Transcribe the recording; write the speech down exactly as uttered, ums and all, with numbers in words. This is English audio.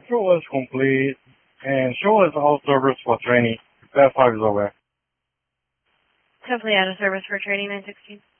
Control is complete, and show us all servers for training. Bad five is over. Complete out of service for training nine sixteen.